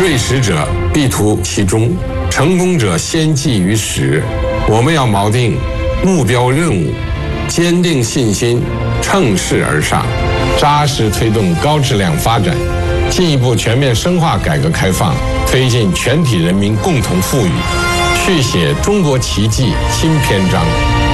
锐实者必图其中，成功者先记于始。我们要锚定目标任务，坚定信心，乘势而上，扎实推动高质量发展，进一步全面深化改革开放，推进全体人民共同富裕，续写中国奇迹新篇章。